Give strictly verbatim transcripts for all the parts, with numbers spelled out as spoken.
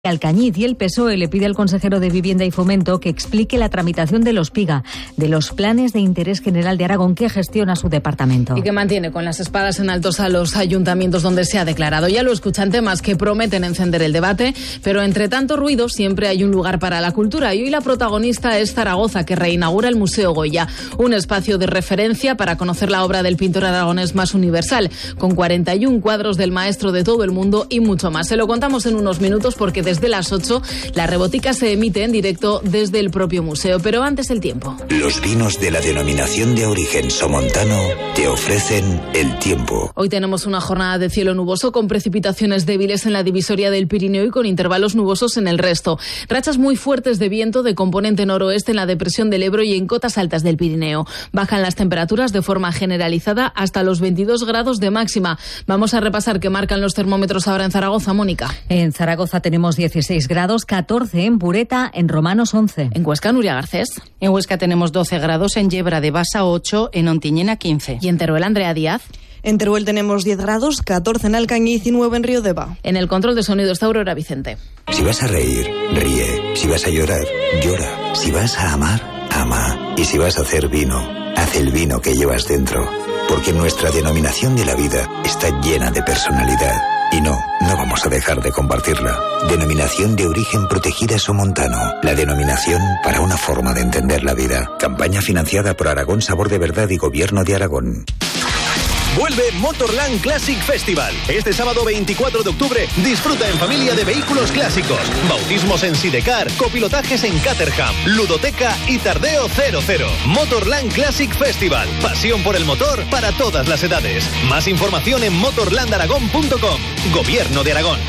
Alcañiz, y el P S O E le pide al consejero de Vivienda y Fomento que explique la tramitación de los P I G A, de los planes de interés general de Aragón que gestiona su departamento. Y que mantiene con las espadas en altos a los ayuntamientos donde se ha declarado. Ya lo escuchan, temas que prometen encender el debate, pero entre tanto ruido siempre hay un lugar para la cultura, y hoy la protagonista es Zaragoza, que reinaugura el Museo Goya, un espacio de referencia para conocer la obra del pintor aragonés más universal, con cuarenta y un cuadros del maestro de todo el mundo y mucho más. Se lo contamos en unos minutos porque desde las ocho la Rebotica se emite en directo desde el propio museo. Pero antes el tiempo. Los vinos de la denominación de origen somontano te ofrecen el tiempo. Hoy tenemos una jornada de cielo nuboso con precipitaciones débiles en la divisoria del Pirineo y con intervalos nubosos en el resto. Rachas muy fuertes de viento de componente noroeste en la depresión del Ebro y en cotas altas del Pirineo. Bajan las temperaturas de forma generalizada hasta los veintidós grados de máxima. Vamos a repasar qué marcan los termómetros ahora en Zaragoza, Mónica. En Zaragoza tenemos dieciséis grados, catorce en Bureta, en Romanos once. En Huesca, Nuria Garcés. En Huesca tenemos doce grados, en Yebra de Basa ocho, en Ontinyena quince. Y en Teruel, Andrea Díaz. En Teruel tenemos diez grados, catorce en Alcañiz y nueve en Riodeva. En el control de sonido está Aurora Vicente. Si vas a reír, ríe. Si vas a llorar, llora. Si vas a amar, ama. Y si vas a hacer vino, haz el vino que llevas dentro. Porque nuestra denominación de la vida está llena de personalidad. Y no, no vamos a dejar de compartirla. Denominación de origen protegida somontano. La denominación para una forma de entender la vida. Campaña financiada por Aragón Sabor de Verdad y Gobierno de Aragón. Vuelve Motorland Classic Festival. Este sábado veinticuatro de octubre disfruta en familia de vehículos clásicos, bautismos en Sidecar, copilotajes en Caterham, ludoteca y tardeo cero cero. Motorland Classic Festival. Pasión por el motor para todas las edades. Más información en motorland aragón punto com. Gobierno de Aragón.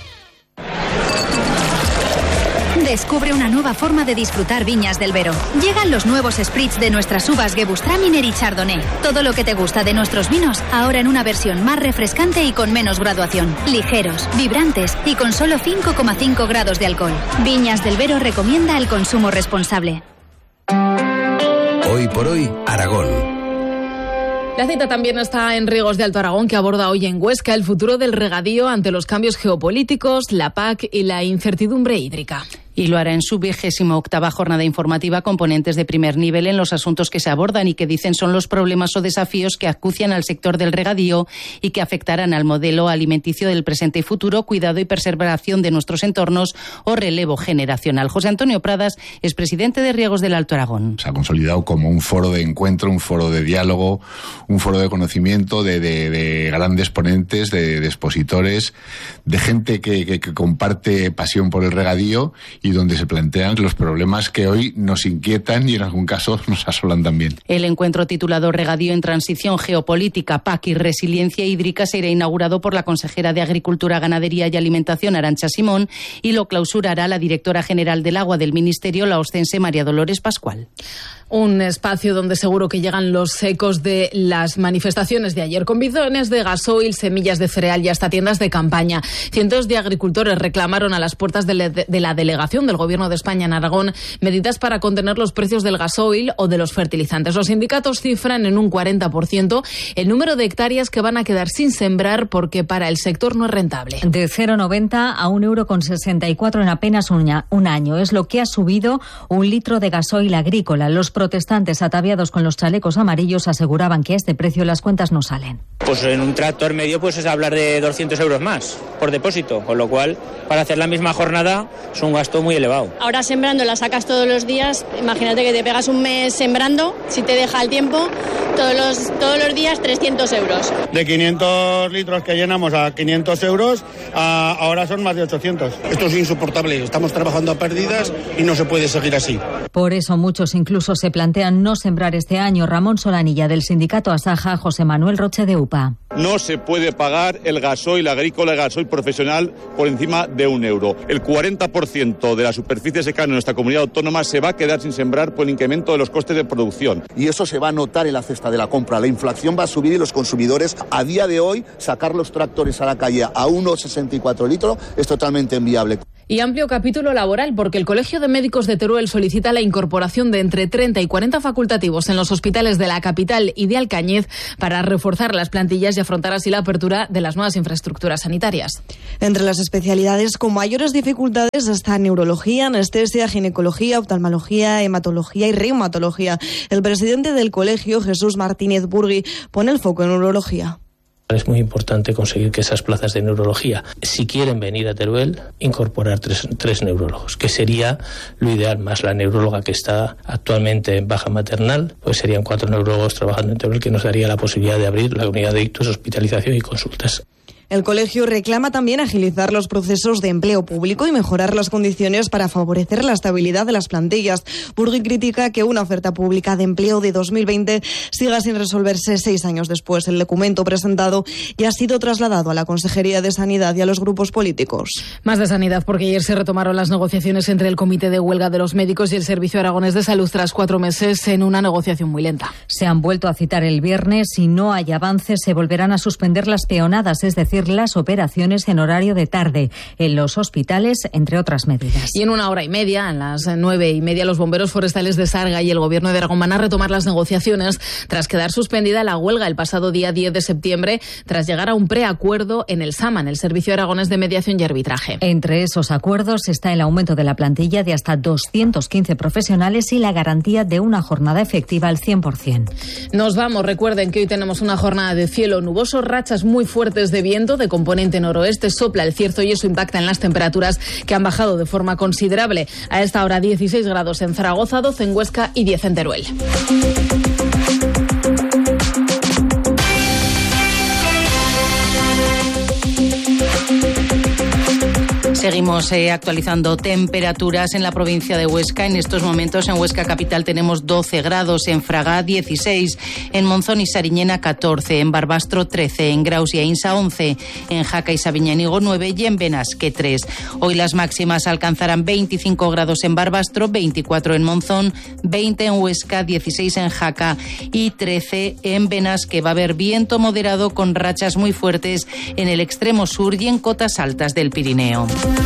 Descubre una nueva forma de disfrutar Viñas del Vero. Llegan los nuevos spritz de nuestras uvas Gewürztraminer y Chardonnay. Todo lo que te gusta de nuestros vinos, ahora en una versión más refrescante y con menos graduación. Ligeros, vibrantes y con solo cinco coma cinco grados de alcohol. Viñas del Vero recomienda el consumo responsable. Hoy por hoy, Aragón. La cita también está en Riegos de Alto Aragón, que aborda hoy en Huesca el futuro del regadío ante los cambios geopolíticos, la P A C y la incertidumbre hídrica. Y lo hará en su vigésima octava jornada informativa con ponentes de primer nivel en los asuntos que se abordan y que dicen son los problemas o desafíos que acucian al sector del regadío y que afectarán al modelo alimenticio del presente y futuro, cuidado y preservación de nuestros entornos o relevo generacional. José Antonio Pradas es presidente de Riegos del Alto Aragón. Se ha consolidado como un foro de encuentro, un foro de diálogo, un foro de conocimiento de, de, de grandes ponentes, de, de expositores, de gente que, que, que comparte pasión por el regadío y donde se plantean los problemas que hoy nos inquietan y en algún caso nos asolan también. El encuentro titulado Regadío en Transición Geopolítica, P A C y Resiliencia Hídrica será inaugurado por la consejera de Agricultura, Ganadería y Alimentación, Arantxa Simón, y lo clausurará la directora general del Agua del Ministerio, la ostense María Dolores Pascual. Un espacio donde seguro que llegan los ecos de las manifestaciones de ayer, con bidones de gasoil, semillas de cereal y hasta tiendas de campaña. Cientos de agricultores reclamaron a las puertas de, le- de la delegación del Gobierno de España en Aragón medidas para contener los precios del gasoil o de los fertilizantes. Los sindicatos cifran en un cuarenta por ciento el número de hectáreas que van a quedar sin sembrar porque para el sector no es rentable. De cero coma noventa a un euro con sesenta y cuatro en apenas un, un año. Es lo que ha subido un litro de gasoil agrícola. Los protestantes ataviados con los chalecos amarillos aseguraban que a este precio las cuentas no salen. Pues en un tractor medio pues es hablar de doscientos euros más por depósito, con lo cual para hacer la misma jornada es un gasto muy elevado. Ahora sembrando la sacas todos los días, imagínate que te pegas un mes sembrando, si te deja el tiempo, todos los, todos los días trescientos euros. De quinientos litros que llenamos a quinientos euros, a, ahora son más de ochocientos. Esto es insoportable, estamos trabajando a pérdidas y no se puede seguir así. Por eso muchos incluso se plantean no sembrar este año. Ramón Solanilla del sindicato Asaja, José Manuel Roche de U P A. No se puede pagar el gasoil agrícola, el gasoil profesional por encima de un euro. El cuarenta por ciento de la superficie secana en nuestra comunidad autónoma se va a quedar sin sembrar por el incremento de los costes de producción. Y eso se va a notar en la cesta de la compra. La inflación va a subir y los consumidores, a día de hoy, sacar los tractores a la calle a uno coma sesenta y cuatro litros es totalmente inviable. Y amplio capítulo laboral, porque el Colegio de Médicos de Teruel solicita la incorporación de entre treinta y cuarenta facultativos en los hospitales de la capital y de Alcañiz para reforzar las plantillas y afrontar así la apertura de las nuevas infraestructuras sanitarias. Entre las especialidades con mayores dificultades están neurología, anestesia, ginecología, oftalmología, hematología y reumatología. El presidente del colegio, Jesús Martínez Burgui, pone el foco en neurología. Es muy importante conseguir que esas plazas de neurología, si quieren venir a Teruel, incorporar tres, tres neurólogos, que sería lo ideal, más la neuróloga que está actualmente en baja maternal, pues serían cuatro neurólogos trabajando en Teruel, que nos daría la posibilidad de abrir la unidad de ictus, hospitalización y consultas. El colegio reclama también agilizar los procesos de empleo público y mejorar las condiciones para favorecer la estabilidad de las plantillas. Burgui critica que una oferta pública de empleo de dos mil veinte siga sin resolverse seis años después. El documento presentado ya ha sido trasladado a la Consejería de Sanidad y a los grupos políticos. Más de sanidad, porque ayer se retomaron las negociaciones entre el Comité de Huelga de los Médicos y el Servicio Aragonés de Salud tras cuatro meses en una negociación muy lenta. Se han vuelto a citar el viernes. Si no hay avances, se volverán a suspender las peonadas, es decir, las operaciones en horario de tarde en los hospitales, entre otras medidas. Y en una hora y media, a las nueve y media, los bomberos forestales de Sarga y el Gobierno de Aragón van a retomar las negociaciones tras quedar suspendida la huelga el pasado día diez de septiembre, tras llegar a un preacuerdo en el SAMAN, el Servicio Aragonés de Mediación y Arbitraje. Entre esos acuerdos está el aumento de la plantilla de hasta doscientos quince profesionales y la garantía de una jornada efectiva al cien por ciento. Nos vamos. Recuerden que hoy tenemos una jornada de cielo nuboso, rachas muy fuertes de viento de componente noroeste, sopla el cierzo y eso impacta en las temperaturas, que han bajado de forma considerable. A esta hora dieciséis grados en Zaragoza, doce en Huesca y diez en Teruel. Seguimos eh, actualizando temperaturas en la provincia de Huesca. En estos momentos en Huesca capital tenemos doce grados, en Fraga dieciséis, en Monzón y Sariñena catorce, en Barbastro trece, en Graus y Ainsa once, en Jaca y Sabiñánigo nueve y en Benasque tres. Hoy las máximas alcanzarán veinticinco grados en Barbastro, veinticuatro en Monzón, veinte en Huesca, dieciséis en Jaca y trece en Benasque. Va a haber viento moderado con rachas muy fuertes en el extremo sur y en cotas altas del Pirineo.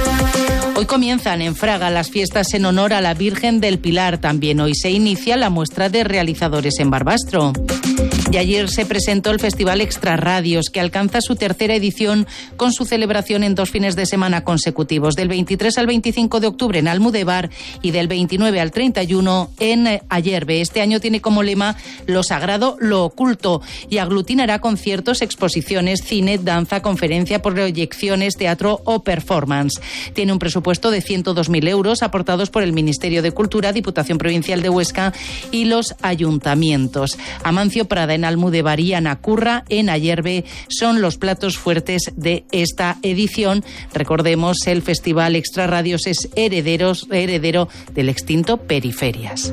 Hoy comienzan en Fraga las fiestas en honor a la Virgen del Pilar. También hoy se inicia la muestra de realizadores en Barbastro. Y ayer se presentó el Festival Extra Radios, que alcanza su tercera edición con su celebración en dos fines de semana consecutivos, del veintitrés al veinticinco de octubre en Almudévar y del veintinueve al treinta y uno en Ayerbe. Este año tiene como lema lo sagrado, lo oculto, y aglutinará conciertos, exposiciones, cine, danza, conferencia, proyecciones, teatro o performance. Tiene un presupuesto de ciento dos mil euros aportados por el Ministerio de Cultura, Diputación Provincial de Huesca y los ayuntamientos. Amancio Prada en Almudévar y Anacurra en Ayerbe son los platos fuertes de esta edición. Recordemos, el Festival Extra Radios es herederos, heredero del extinto Periferias.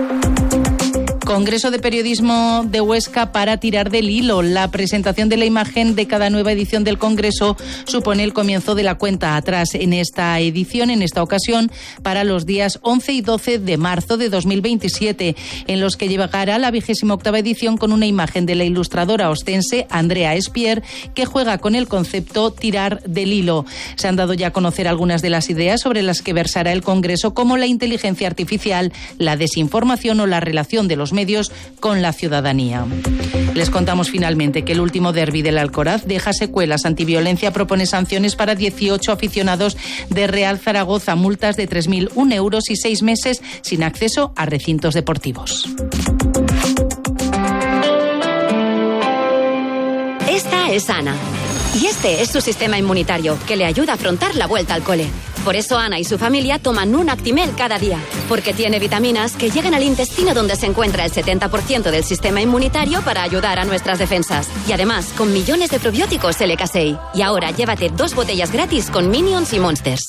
Congreso de Periodismo de Huesca para tirar del hilo. La presentación de la imagen de cada nueva edición del Congreso supone el comienzo de la cuenta atrás en esta edición, en esta ocasión, para los días once y doce de marzo de dos mil veintisiete, en los que llegará la vigésima octava edición con una imagen de la ilustradora ostense Andrea Espier, que juega con el concepto tirar del hilo. Se han dado ya a conocer algunas de las ideas sobre las que versará el Congreso, como la inteligencia artificial, la desinformación o la relación de los medios con la ciudadanía. Les contamos finalmente que el último derbi del Alcoraz deja secuelas. Antiviolencia propone sanciones para dieciocho aficionados de Real Zaragoza, multas de tres mil un euros y seis meses sin acceso a recintos deportivos. Esta es Ana. Y este es su sistema inmunitario, que le ayuda a afrontar la vuelta al cole. Por eso Ana y su familia toman un Actimel cada día, porque tiene vitaminas que llegan al intestino, donde se encuentra el setenta por ciento del sistema inmunitario para ayudar a nuestras defensas. Y además, con millones de probióticos L K seis. Y ahora llévate dos botellas gratis con Minions y Monsters.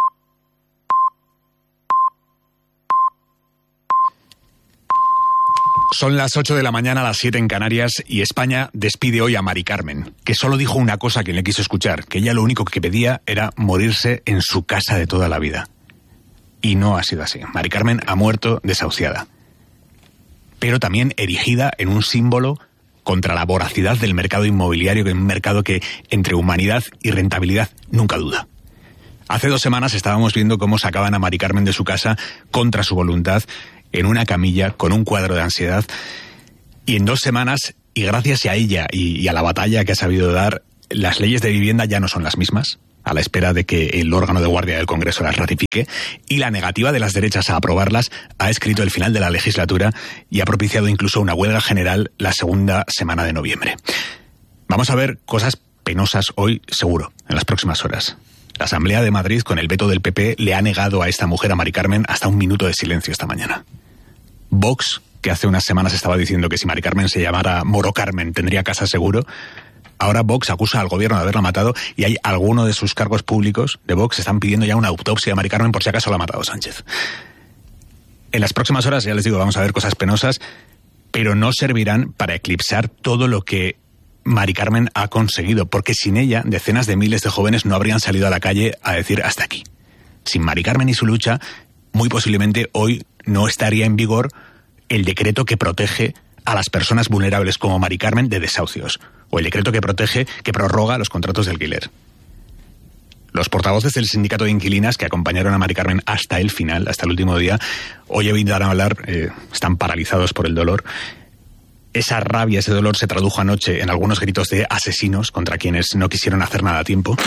Son las ocho de la mañana, las siete en Canarias, y España despide hoy a Mari Carmen, que solo dijo una cosa a quien le quiso escuchar, que ella lo único que pedía era morirse en su casa de toda la vida. Y no ha sido así. Mari Carmen ha muerto desahuciada, pero también erigida en un símbolo contra la voracidad del mercado inmobiliario, que es un mercado que entre humanidad y rentabilidad nunca duda. Hace dos semanas estábamos viendo cómo sacaban a Mari Carmen de su casa contra su voluntad, en una camilla, con un cuadro de ansiedad. Y en dos semanas, y gracias a ella y, y a la batalla que ha sabido dar, las leyes de vivienda ya no son las mismas, a la espera de que el órgano de guardia del Congreso las ratifique, y la negativa de las derechas a aprobarlas ha escrito el final de la legislatura y ha propiciado incluso una huelga general la segunda semana de noviembre. Vamos a ver cosas penosas hoy, seguro, en las próximas horas. La Asamblea de Madrid, con el veto del P P, le ha negado a esta mujer, a Mari Carmen, hasta un minuto de silencio esta mañana. Vox, que hace unas semanas estaba diciendo que si Mari Carmen se llamara Moro Carmen tendría casa seguro, ahora Vox acusa al gobierno de haberla matado y hay algunos de sus cargos públicos de Vox están pidiendo ya una autopsia a Mari Carmen por si acaso la ha matado Sánchez. En las próximas horas, ya les digo, vamos a ver cosas penosas, pero no servirán para eclipsar todo lo que Mari Carmen ha conseguido, porque sin ella decenas de miles de jóvenes no habrían salido a la calle a decir hasta aquí. Sin Mari Carmen y su lucha, muy posiblemente hoy no estaría en vigor el decreto que protege a las personas vulnerables como Mari Carmen de desahucios, o el decreto que protege, que prorroga los contratos de alquiler. Los portavoces del sindicato de inquilinas que acompañaron a Mari Carmen hasta el final, hasta el último día, hoy evitan hablar, eh, están paralizados por el dolor. Esa rabia, ese dolor se tradujo anoche en algunos gritos de asesinos contra quienes no quisieron hacer nada a tiempo.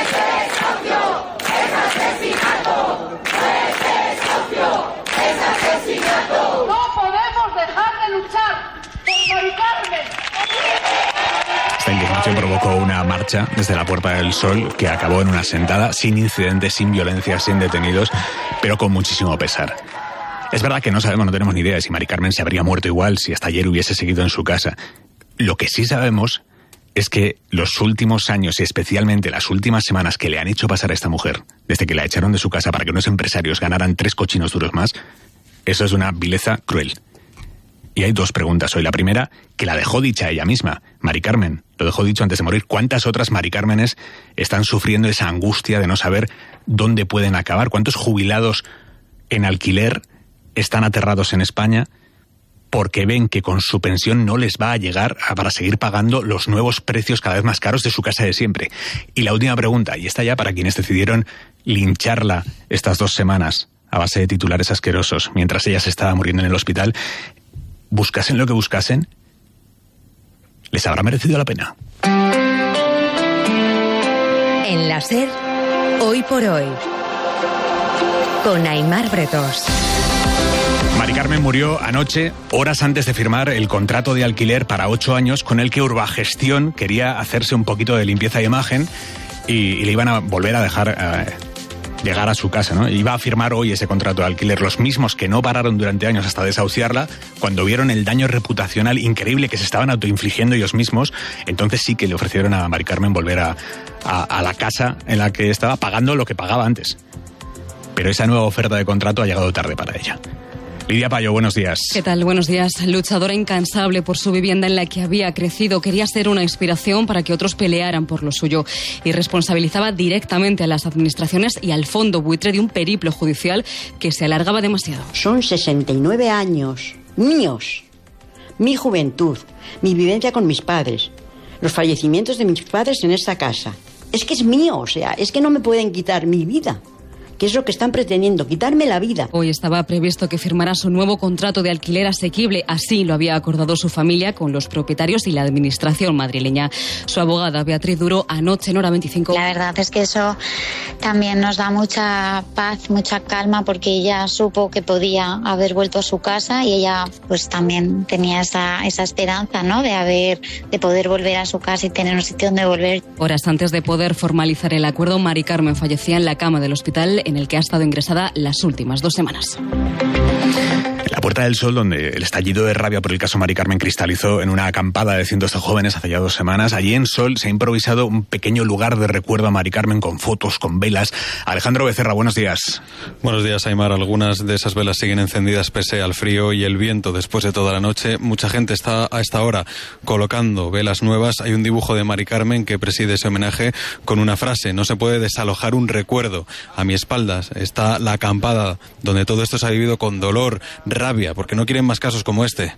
Esta indignación provocó una marcha desde la Puerta del Sol que acabó en una sentada, sin incidentes, sin violencia, sin detenidos, pero con muchísimo pesar. Es verdad que no sabemos, no tenemos ni idea de si Mari Carmen se habría muerto igual si hasta ayer hubiese seguido en su casa. Lo que sí sabemos es que los últimos años y especialmente las últimas semanas que le han hecho pasar a esta mujer, desde que la echaron de su casa para que unos empresarios ganaran tres cochinos duros más, eso es una vileza cruel. Y hay dos preguntas hoy. La primera, que la dejó dicha ella misma. Mari Carmen, lo dejó dicho antes de morir. ¿Cuántas otras Mari Cármenes están sufriendo esa angustia de no saber dónde pueden acabar? ¿Cuántos jubilados en alquiler están aterrados en España porque ven que con su pensión no les va a llegar para seguir pagando los nuevos precios cada vez más caros de su casa de siempre? Y la última pregunta, y esta ya para quienes decidieron lincharla estas dos semanas a base de titulares asquerosos mientras ella se estaba muriendo en el hospital, buscasen lo que buscasen, ¿les habrá merecido la pena? En la SER, hoy por hoy, con Aimar Bretos. Mari Carmen murió anoche, horas antes de firmar el contrato de alquiler para ocho años con el que Urbagestión quería hacerse un poquito de limpieza de imagen y, y le iban a volver a dejar eh, llegar a su casa, ¿no? Iba a firmar hoy ese contrato de alquiler, los mismos que no pararon durante años hasta desahuciarla, cuando vieron el daño reputacional increíble que se estaban autoinfligiendo ellos mismos, entonces sí que le ofrecieron a Mari Carmen volver a, a, a la casa en la que estaba pagando lo que pagaba antes. Pero esa nueva oferta de contrato ha llegado tarde para ella. Lidia Payo, buenos días. ¿Qué tal? Buenos días. Luchadora incansable por su vivienda en la que había crecido, quería ser una inspiración para que otros pelearan por lo suyo y responsabilizaba directamente a las administraciones y al fondo buitre de un periplo judicial que se alargaba demasiado. Son sesenta y nueve años míos, mi juventud, mi vivencia con mis padres, los fallecimientos de mis padres en esta casa. Es que es mío, o sea, es que no me pueden quitar mi vida. ¿Qué es lo que están pretendiendo? Quitarme la vida. Hoy estaba previsto que firmara su nuevo contrato de alquiler asequible. Así lo había acordado su familia con los propietarios y la administración madrileña. Su abogada, Beatriz Duro, anoche en Hora veinticinco. La verdad es que eso también nos da mucha paz, mucha calma, porque ella supo que podía haber vuelto a su casa y ella pues también tenía esa, esa esperanza, ¿no? De haber, de poder volver a su casa y tener un sitio donde volver. Horas antes de poder formalizar el acuerdo, Mari Carmen fallecía en la cama del hospital en el que ha estado ingresada las últimas dos semanas. En la Puerta del Sol, donde el estallido de rabia por el caso Mari Carmen cristalizó en una acampada de cientos de jóvenes hace ya dos semanas, allí en Sol se ha improvisado un pequeño lugar de recuerdo a Mari Carmen con fotos, con velas. Alejandro Becerra, buenos días. Buenos días, Aimar. Algunas de esas velas siguen encendidas pese al frío y el viento después de toda la noche. Mucha gente está a esta hora colocando velas nuevas. Hay un dibujo de Mari Carmen que preside ese homenaje con una frase: no se puede desalojar un recuerdo. A mi espaldas está la acampada donde todo esto se ha vivido con dolor, rabia, porque no quieren más casos como este.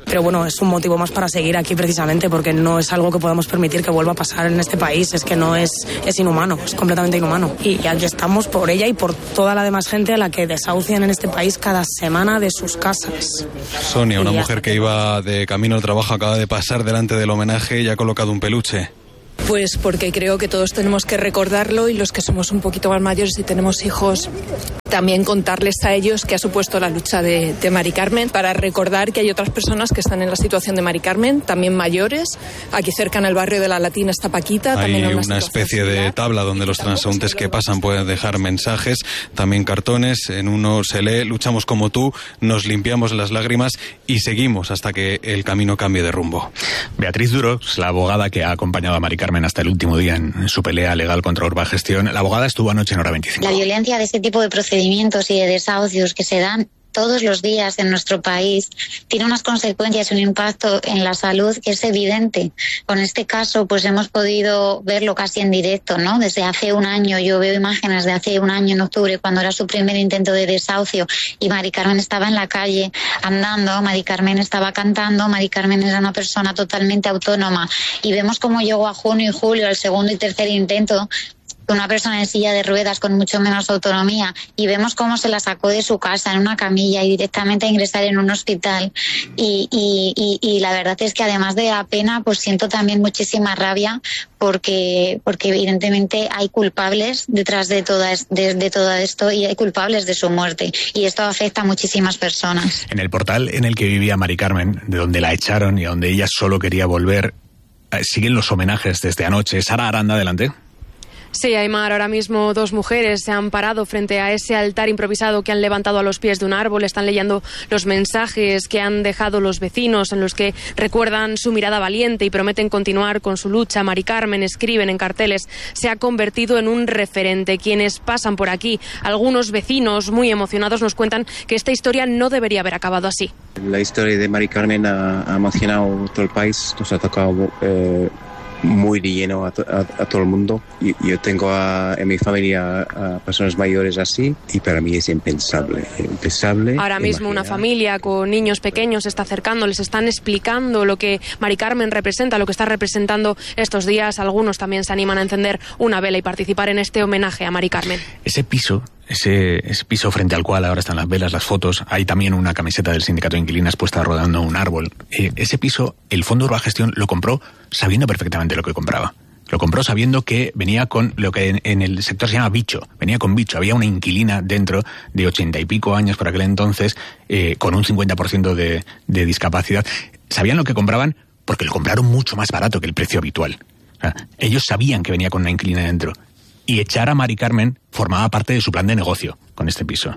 Pero bueno, es un motivo más para seguir aquí precisamente, porque no es algo que podamos permitir que vuelva a pasar en este país. Es que no es, es inhumano, es completamente inhumano. Y aquí estamos por ella y por toda la demás gente a la que desahucian en este país cada semana de sus casas. Sonia, una mujer que iba de camino al trabajo, acaba de pasar delante del homenaje y ha colocado un peluche. Pues porque creo que todos tenemos que recordarlo, y los que somos un poquito más mayores y tenemos hijos, también contarles a ellos qué ha supuesto la lucha de, de Mari Carmen, para recordar que hay otras personas que están en la situación de Mari Carmen, también mayores. Aquí cerca en el barrio de La Latina está Paquita. Hay también una, una especie de tabla donde los transeúntes que pasan pueden dejar mensajes, también cartones. En uno se lee: luchamos como tú, nos limpiamos las lágrimas y seguimos hasta que el camino cambie de rumbo. Beatriz Duro es la abogada que ha acompañado a Mari Carmen hasta el último día en su pelea legal contra Urbagestión. La abogada estuvo anoche en Hora veinticinco. La violencia de este tipo de procedimientos y de desahucios que se dan todos los días en nuestro país tiene unas consecuencias y un impacto en la salud que es evidente. Con este caso pues hemos podido verlo casi en directo, ¿no? Desde hace un año, yo veo imágenes de hace un año en octubre, cuando era su primer intento de desahucio y Mari Carmen estaba en la calle andando, Mari Carmen estaba cantando, Mari Carmen era una persona totalmente autónoma, y vemos cómo llegó a junio y julio el segundo y tercer intento, una persona en silla de ruedas con mucho menos autonomía, y vemos cómo se la sacó de su casa en una camilla y directamente a ingresar en un hospital. Y, y, y, y la verdad es que además de la pena, pues siento también muchísima rabia, porque, porque evidentemente hay culpables detrás de, toda, de, de todo esto, y hay culpables de su muerte, y esto afecta a muchísimas personas. En el portal en el que vivía Mari Carmen, de donde la echaron y a donde ella solo quería volver, siguen los homenajes desde anoche. Sara Aranda, adelante. Sí, Aymar, ahora mismo dos mujeres se han parado frente a ese altar improvisado que han levantado a los pies de un árbol. Están leyendo los mensajes que han dejado los vecinos, en los que recuerdan su mirada valiente y prometen continuar con su lucha. Mari Carmen, escriben en carteles, se ha convertido en un referente. Quienes pasan por aquí, algunos vecinos muy emocionados, nos cuentan que esta historia no debería haber acabado así. La historia de Mari Carmen ha, ha emocionado todo el país, nos ha tocado eh, muy de lleno a, a, a todo el mundo. Yo, yo tengo a, en mi familia a personas mayores así, y para mí es impensable, impensable. Ahora mismo imaginar. Una familia con niños pequeños se está acercando, les están explicando lo que Mari Carmen representa, lo que está representando estos días. Algunos también se animan a encender una vela y participar en este homenaje a Mari Carmen. Ese piso, ese, ese piso frente al cual ahora están las velas, las fotos, hay también una camiseta del sindicato de inquilinas puesta rodando un árbol. Eh, ese piso, el Fondo Urbagestión lo compró sabiendo perfectamente lo que compraba. Lo compró sabiendo que venía con lo que en, en el sector se llama bicho. Venía con bicho. Había una inquilina dentro de ochenta y pico años por aquel entonces, eh, con un cincuenta por ciento de, de discapacidad. Sabían lo que compraban porque lo compraron mucho más barato que el precio habitual. O sea, ellos sabían que venía con una inquilina dentro. Y echar a Mari Carmen formaba parte de su plan de negocio con este piso.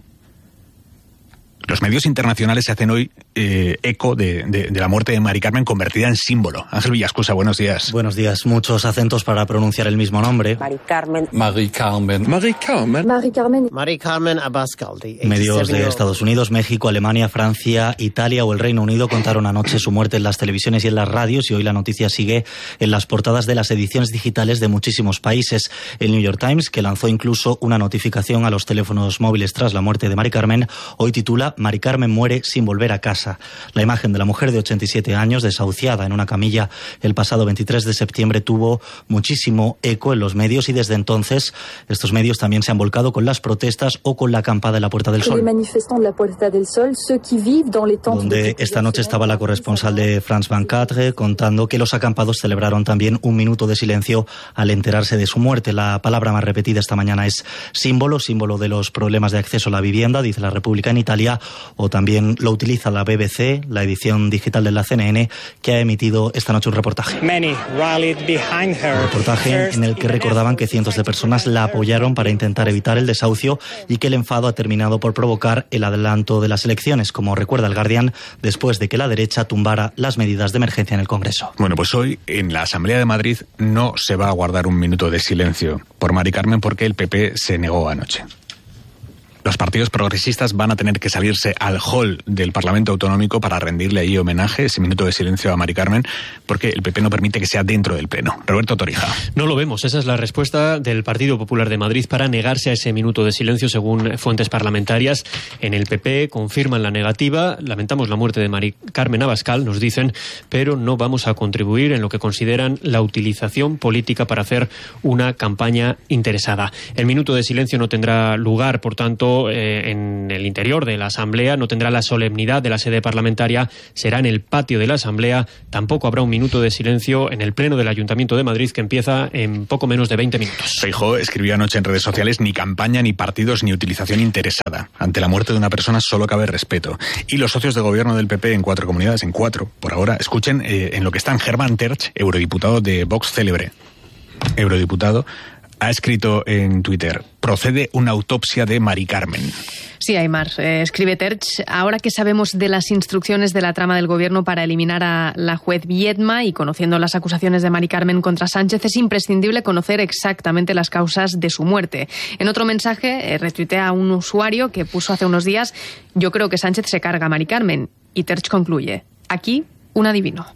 Los medios internacionales se hacen hoy eh, eco de, de, de la muerte de Mari Carmen, convertida en símbolo. Ángel Villascusa, buenos días. Buenos días. Muchos acentos para pronunciar el mismo nombre. Mari Carmen. Mari Carmen. Mari Carmen. Mari Carmen. Mari Carmen Abascaldi. Medios de Estados Unidos, México, Alemania, Francia, Italia o el Reino Unido contaron anoche su muerte en las televisiones y en las radios, y hoy la noticia sigue en las portadas de las ediciones digitales de muchísimos países. El New York Times, que lanzó incluso una notificación a los teléfonos móviles tras la muerte de Mari Carmen, hoy titula Mari Carmen muere sin volver a casa. La imagen de la mujer de ochenta y siete años, desahuciada en una camilla el pasado veintitrés de septiembre, tuvo muchísimo eco en los medios, y desde entonces estos medios también se han volcado con las protestas o con la acampada en la Puerta del Sol, donde esta noche estaba la corresponsal de France veinticuatro contando que los acampados celebraron también un minuto de silencio al enterarse de su muerte. La palabra más repetida esta mañana es símbolo, símbolo de los problemas de acceso a la vivienda, dice La República en Italia, o también lo utiliza la B B C, la edición digital de la C N N, que ha emitido esta noche un reportaje. Un reportaje en el que recordaban que cientos de personas la apoyaron para intentar evitar el desahucio, y que el enfado ha terminado por provocar el adelanto de las elecciones, como recuerda el Guardian, después de que la derecha tumbara las medidas de emergencia en el Congreso. Bueno, pues hoy en la Asamblea de Madrid no se va a guardar un minuto de silencio por Mari Carmen, porque el P P se negó anoche. Los partidos progresistas van a tener que salirse al hall del Parlamento Autonómico para rendirle ahí homenaje, ese minuto de silencio a Mari Carmen, porque el P P no permite que sea dentro del Pleno. Roberto Torija. No lo vemos. Esa es la respuesta del Partido Popular de Madrid para negarse a ese minuto de silencio, según fuentes parlamentarias. En el P P confirman la negativa. Lamentamos la muerte de Mari Carmen Abascal, nos dicen, pero no vamos a contribuir en lo que consideran la utilización política para hacer una campaña interesada. El minuto de silencio no tendrá lugar, por tanto, Eh, en el interior de la Asamblea, no tendrá la solemnidad de la sede parlamentaria, será en el patio de la Asamblea. Tampoco habrá un minuto de silencio en el Pleno del Ayuntamiento de Madrid, que empieza en poco menos de veinte minutos. Feijóo escribió anoche en redes sociales: ni campaña, ni partidos, ni utilización interesada. Ante la muerte de una persona solo cabe respeto. Y los socios de gobierno del P P en cuatro comunidades, en cuatro, por ahora, escuchen eh, en lo que están. Germán Terch, eurodiputado de Vox célebre, eurodiputado, ha escrito en Twitter: procede una autopsia de Mari Carmen. Sí, Aymar, eh, escribe Terch, ahora que sabemos de las instrucciones de la trama del gobierno para eliminar a la juez Viedma y conociendo las acusaciones de Mari Carmen contra Sánchez, es imprescindible conocer exactamente las causas de su muerte. En otro mensaje, eh, retuitea a un usuario que puso hace unos días: yo creo que Sánchez se carga a Mari Carmen. Y Terch concluye: aquí un adivino.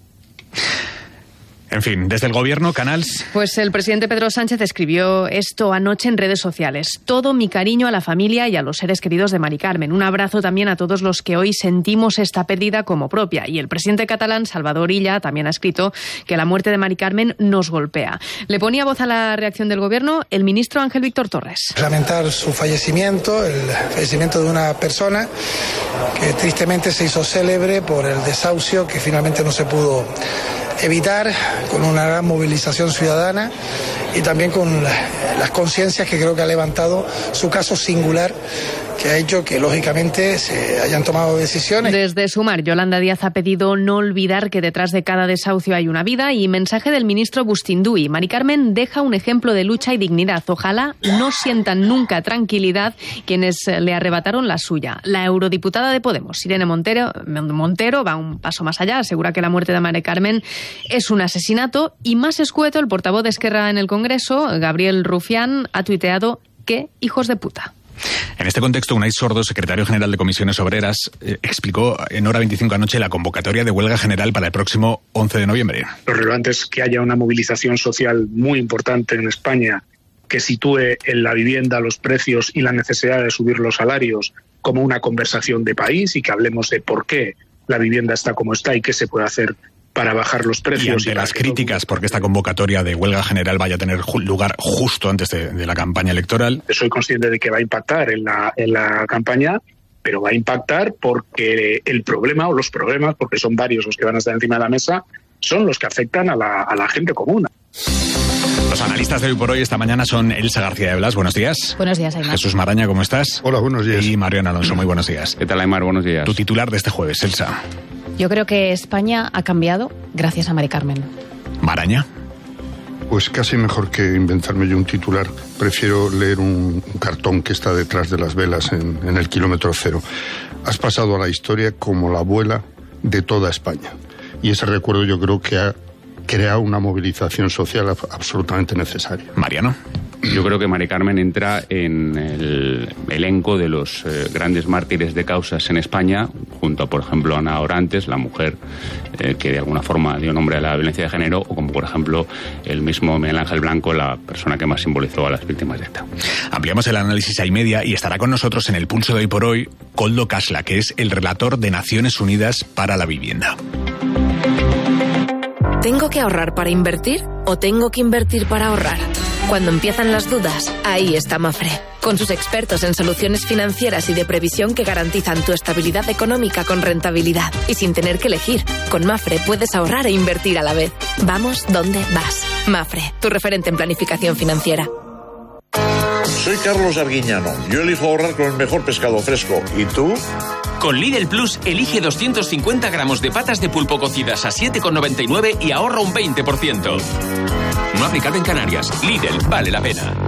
En fin, desde el gobierno, Canals. Pues el presidente Pedro Sánchez escribió esto anoche en redes sociales: todo mi cariño a la familia y a los seres queridos de Mari Carmen. Un abrazo también a todos los que hoy sentimos esta pérdida como propia. Y el presidente catalán, Salvador Illa, también ha escrito que la muerte de Mari Carmen nos golpea. Le ponía voz a la reacción del gobierno el ministro Ángel Víctor Torres. Lamentar su fallecimiento, el fallecimiento de una persona que tristemente se hizo célebre por el desahucio que finalmente no se pudo evitar, con una gran movilización ciudadana y también con las conciencias que creo que ha levantado su caso singular, que ha hecho que lógicamente se hayan tomado decisiones. Desde Sumar, Yolanda Díaz ha pedido no olvidar que detrás de cada desahucio hay una vida, y mensaje del ministro Bustinduy: Mari Carmen deja un ejemplo de lucha y dignidad. Ojalá no sientan nunca tranquilidad quienes le arrebataron la suya. La eurodiputada de Podemos, Irene Montero, Montero, va un paso más allá, asegura que la muerte de Mari Carmen es un asesinato, y más escueto, el portavoz de Esquerra en el Congreso, Gabriel Rufián, ha tuiteado: ¡qué hijos de puta! En este contexto, Unai Sordo, secretario general de Comisiones Obreras, eh, explicó en Hora veinticinco anoche la convocatoria de huelga general para el próximo once de noviembre. Lo relevante es que haya una movilización social muy importante en España que sitúe en la vivienda los precios y la necesidad de subir los salarios como una conversación de país, y que hablemos de por qué la vivienda está como está y qué se puede hacer para bajar los precios. Y ante y las críticas porque esta convocatoria de huelga general vaya a tener lugar justo antes de, de la campaña electoral. Soy consciente de que va a impactar en la, en la campaña, pero va a impactar porque el problema, o los problemas, porque son varios los que van a estar encima de la mesa, son los que afectan a la, a la gente común. Los analistas de Hoy por Hoy esta mañana son Elsa García de Blas, buenos días. Buenos días, Aymar. Jesús Maraña, ¿cómo estás? Hola, buenos días. Y Mariano Alonso, muy buenos días. ¿Qué tal, Aymar? Buenos días. Tu titular de este jueves, Elsa. Yo creo que España ha cambiado gracias a Mari Carmen. ¿Maraña? Pues casi mejor que inventarme yo un titular. Prefiero leer un, un cartón que está detrás de las velas en, en el kilómetro cero. Has pasado a la historia como la abuela de toda España. Y ese recuerdo yo creo que ha creado una movilización social absolutamente necesaria. Mariano. Yo creo que Mari Carmen entra en el elenco de los eh, grandes mártires de causas en España, junto a, por ejemplo, Ana Orantes, la mujer eh, que de alguna forma dio nombre a la violencia de género, o como, por ejemplo, el mismo Miguel Ángel Blanco, la persona que más simbolizó a las víctimas de ETA. Ampliamos el análisis a y media y estará con nosotros en el Pulso de Hoy por Hoy Koldo Kasla, que es el relator de Naciones Unidas para la Vivienda. ¿Tengo que ahorrar para invertir o tengo que invertir para ahorrar? Cuando empiezan las dudas, ahí está Mafre, con sus expertos en soluciones financieras y de previsión que garantizan tu estabilidad económica con rentabilidad y sin tener que elegir. Con Mafre puedes ahorrar e invertir a la vez. Vamos donde vas. Mafre, tu referente en planificación financiera. Soy Carlos Arguiñano. Yo elijo ahorrar con el mejor pescado fresco. ¿Y tú? Con Lidl Plus, elige doscientos cincuenta gramos de patas de pulpo cocidas a siete con noventa y nueve y ahorra un veinte por ciento. No aplicado en Canarias. Lidl, vale la pena.